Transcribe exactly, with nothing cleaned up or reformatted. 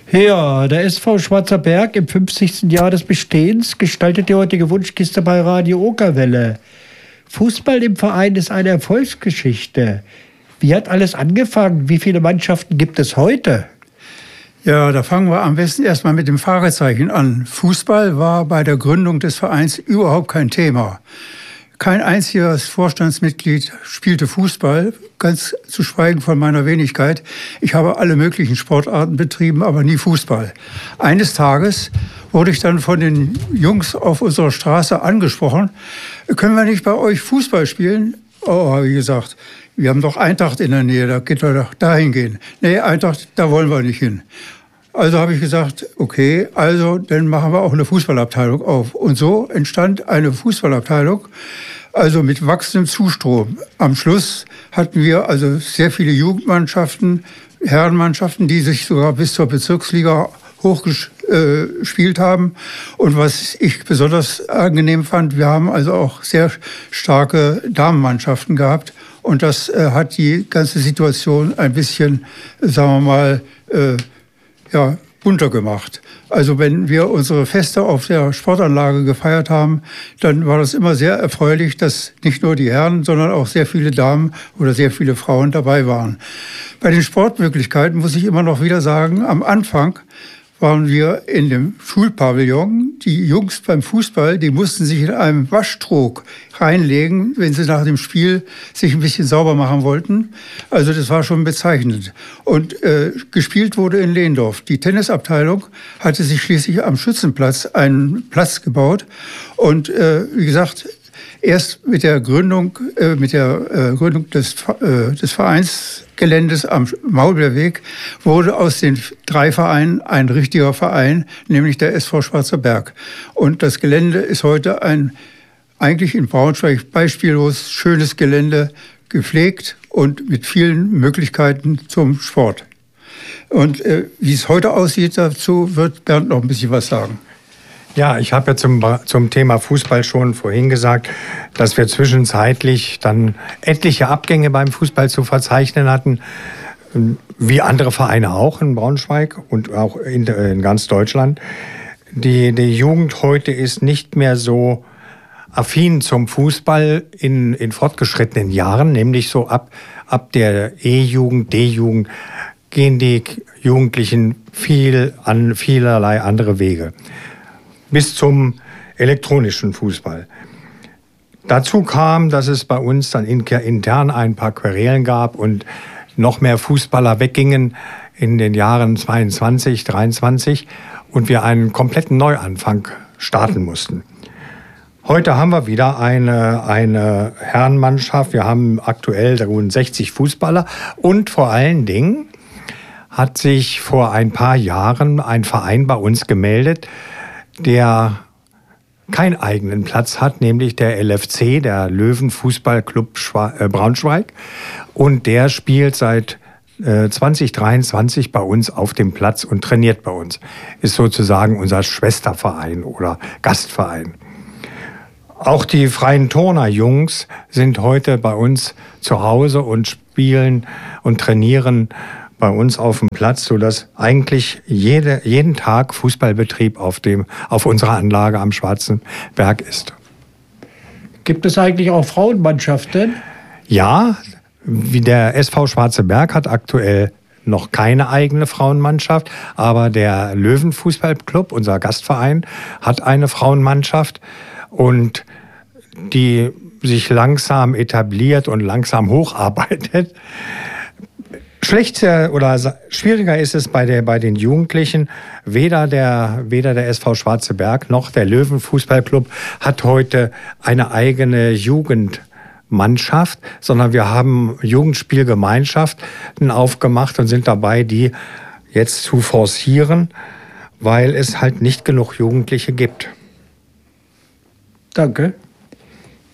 Ja, der S V Schwarzer Berg im fünfzigsten Jahr des Bestehens gestaltet die heutige Wunschkiste bei Radio Okerwelle. Fußball im Verein ist eine Erfolgsgeschichte. Wie hat alles angefangen? Wie viele Mannschaften gibt es heute? Ja, da fangen wir am besten erstmal mit dem Fragezeichen an. Fußball war bei der Gründung des Vereins überhaupt kein Thema. Kein einziges Vorstandsmitglied spielte Fußball, ganz zu schweigen von meiner Wenigkeit. Ich habe alle möglichen Sportarten betrieben, aber nie Fußball. Eines Tages wurde ich dann von den Jungs auf unserer Straße angesprochen. Können wir nicht bei euch Fußball spielen? Oh, habe ich gesagt, wir haben doch Eintracht in der Nähe, da geht wir doch dahin gehen. Nee, Eintracht, da wollen wir nicht hin. Also habe ich gesagt, okay, also dann machen wir auch eine Fußballabteilung auf. Und so entstand eine Fußballabteilung, also mit wachsendem Zustrom. Am Schluss hatten wir also sehr viele Jugendmannschaften, Herrenmannschaften, die sich sogar bis zur Bezirksliga hochgespielt haben. Und was ich besonders angenehm fand, wir haben also auch sehr starke Damenmannschaften gehabt. Und das äh, hat die ganze Situation ein bisschen, sagen wir mal, äh, ja, bunter gemacht. Also wenn wir unsere Feste auf der Sportanlage gefeiert haben, dann war das immer sehr erfreulich, dass nicht nur die Herren, sondern auch sehr viele Damen oder sehr viele Frauen dabei waren. Bei den Sportmöglichkeiten muss ich immer noch wieder sagen, am Anfang waren wir in dem Schulpavillon. Die Jungs beim Fußball, die mussten sich in einem Waschtrog reinlegen, wenn sie nach dem Spiel sich ein bisschen sauber machen wollten. Also das war schon bezeichnend. Und äh, gespielt wurde in Lehndorf. Die Tennisabteilung hatte sich schließlich am Schützenplatz einen Platz gebaut. Und äh, wie gesagt, erst mit der Gründung, äh, mit der äh, Gründung des, äh, des Vereinsgeländes am Maulbeerweg wurde aus den drei Vereinen ein richtiger Verein, nämlich der S V Schwarzer Berg. Und das Gelände ist heute ein eigentlich in Braunschweig beispiellos schönes Gelände, gepflegt und mit vielen Möglichkeiten zum Sport. Und äh, wie es heute aussieht, dazu wird Bernd noch ein bisschen was sagen. Ja, ich habe ja zum, zum Thema Fußball schon vorhin gesagt, dass wir zwischenzeitlich dann etliche Abgänge beim Fußball zu verzeichnen hatten, wie andere Vereine auch in Braunschweig und auch in, in ganz Deutschland. Die, die Jugend heute ist nicht mehr so affin zum Fußball in, in fortgeschrittenen Jahren, nämlich so ab, ab der E-Jugend, D-Jugend gehen die Jugendlichen viel an vielerlei andere Wege. Bis zum elektronischen Fußball. Dazu kam, dass es bei uns dann intern ein paar Querelen gab und noch mehr Fußballer weggingen in den Jahren zweiundzwanzig, dreiundzwanzig und wir einen kompletten Neuanfang starten mussten. Heute haben wir wieder eine, eine Herrenmannschaft. Wir haben aktuell rund sechzig Fußballer und vor allen Dingen hat sich vor ein paar Jahren ein Verein bei uns gemeldet, der keinen eigenen Platz hat, nämlich der L F C, der Löwenfußballclub Braunschweig. Und der spielt seit äh, zwanzig dreiundzwanzig bei uns auf dem Platz und trainiert bei uns. Ist sozusagen unser Schwesterverein oder Gastverein. Auch die Freien Turner Jungs sind heute bei uns zu Hause und spielen und trainieren bei uns auf dem Platz, sodass eigentlich jede, jeden Tag Fußballbetrieb auf, dem, auf unserer Anlage am Schwarzen Berg ist. Gibt es eigentlich auch Frauenmannschaften? Ja, wie der S V Schwarze Berg hat aktuell noch keine eigene Frauenmannschaft, aber der Löwenfußballclub, unser Gastverein, hat eine Frauenmannschaft und die sich langsam etabliert und langsam hocharbeitet. Schlechter oder schwieriger ist es bei, der, bei den Jugendlichen. Weder der, weder der S V Schwarze Berg noch der Löwenfußballclub hat heute eine eigene Jugendmannschaft, sondern wir haben Jugendspielgemeinschaften aufgemacht und sind dabei, die jetzt zu forcieren, weil es halt nicht genug Jugendliche gibt. Danke.